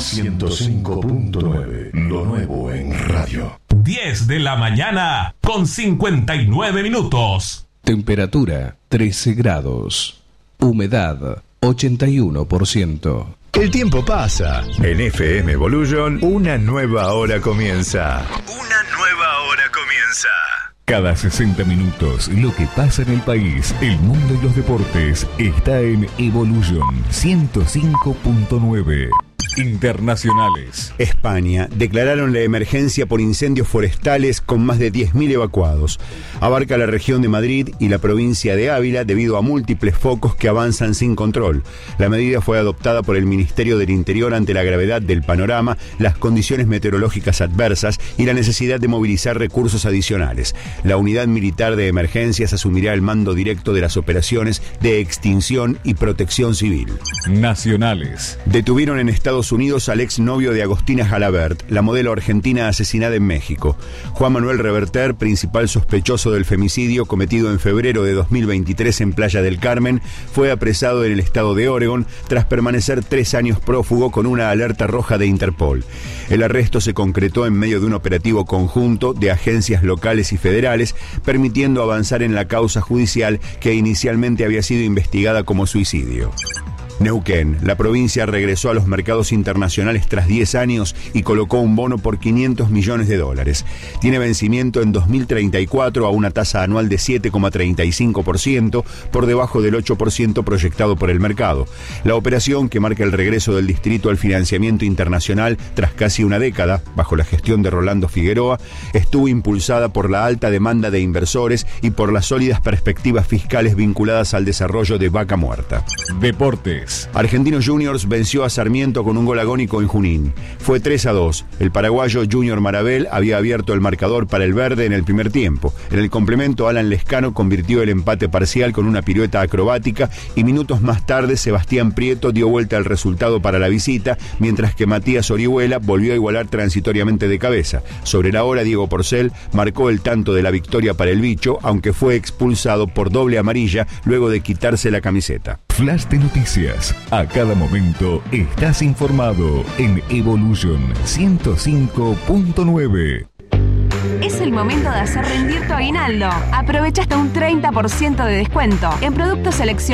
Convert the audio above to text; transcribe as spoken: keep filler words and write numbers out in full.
ciento cinco punto nueve, lo nuevo en radio. diez de la mañana con cincuenta y nueve minutos. Temperatura trece grados. Humedad ochenta y uno por ciento. El tiempo pasa. En F M Evolution, una nueva hora comienza. Una nueva hora comienza. Cada sesenta minutos, lo que pasa en el país, el mundo y los deportes está en Evolution ciento cinco punto nueve. Internacionales. España. Declararon la emergencia por incendios forestales con más de diez mil evacuados. Abarca la región de Madrid y la provincia de Ávila debido a múltiples focos que avanzan sin control. La medida fue adoptada por el Ministerio del Interior ante la gravedad del panorama, las condiciones meteorológicas adversas y la necesidad de movilizar recursos adicionales. La unidad militar de emergencias asumirá el mando directo de las operaciones de extinción y protección civil. Nacionales. Detuvieron en Estados Unidos al exnovio de Agostina Jalabert, la modelo argentina asesinada en México. Juan Manuel Reverter, principal sospechoso del femicidio cometido en febrero de dos mil veintitrés en Playa del Carmen, fue apresado en el estado de Oregon tras permanecer tres años prófugo con una alerta roja de Interpol. El arresto se concretó en medio de un operativo conjunto de agencias locales y federales, permitiendo avanzar en la causa judicial que inicialmente había sido investigada como suicidio. Neuquén. La provincia regresó a los mercados internacionales tras diez años y colocó un bono por quinientos millones de dólares. Tiene vencimiento en dos mil treinta y cuatro a una tasa anual de siete coma treinta y cinco por ciento, por debajo del ocho por ciento proyectado por el mercado. La operación, que marca el regreso del distrito al financiamiento internacional tras casi una década, bajo la gestión de Rolando Figueroa, estuvo impulsada por la alta demanda de inversores y por las sólidas perspectivas fiscales vinculadas al desarrollo de Vaca Muerta. Deportes. Argentinos Juniors venció a Sarmiento con un gol agónico en Junín. Fue tres a dos. El paraguayo Junior Marabel había abierto el marcador para el verde en el primer tiempo. En el complemento, Alan Lescano convirtió el empate parcial con una pirueta acrobática y minutos más tarde Sebastián Prieto dio vuelta al resultado para la visita, mientras que Matías Orihuela volvió a igualar transitoriamente de cabeza. Sobre la hora, Diego Porcel marcó el tanto de la victoria para el bicho, aunque fue expulsado por doble amarilla luego de quitarse la camiseta. Flash de noticias. A cada momento estás informado en Evolution ciento cinco punto nueve. Es el momento de hacer rendir tu aguinaldo. Aprovecha hasta un treinta por ciento de descuento en productos seleccionados